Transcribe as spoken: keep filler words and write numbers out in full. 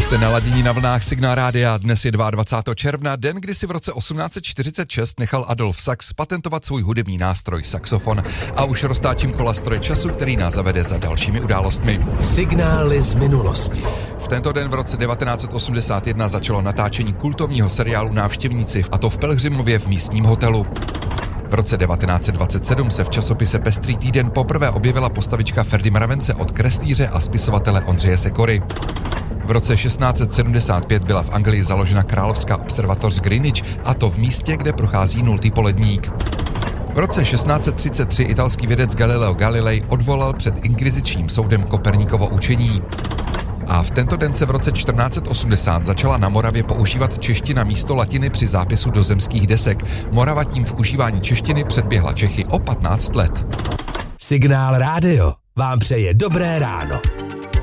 Jste naladění na vlnách Signál Rádia, dnes je dvacátého druhého června, den, kdy si v roce osmnáct set čtyřicet šest nechal Adolf Sachs patentovat svůj hudební nástroj saxofon a už roztáčím kola stroje času, který nás zavede za dalšími událostmi. Signály z minulosti. V tento den v roce devatenáct set osmdesát jedna začalo natáčení kultovního seriálu Návštěvníci, a to v Pelhřimově v místním hotelu. V roce devatenáct set dvacet sedm se v časopise Pestrý týden poprvé objevila postavička Ferdy Mravence od kreslíře a spisovatele Ondřeje Sekory. V roce šestnáct set sedmdesát pět byla v Anglii založena královská observatoř Greenwich, a to v místě, kde prochází nultý poledník. V roce šestnáct set třicet tři italský vědec Galileo Galilei odvolal před inkvizičním soudem Koperníkovo učení. A v tento den se v roce čtrnáct set osmdesát začala na Moravě používat čeština místo latiny při zápisu do zemských desek. Morava tím v užívání češtiny předběhla Čechy o patnáct let. Signál Rádio vám přeje dobré ráno.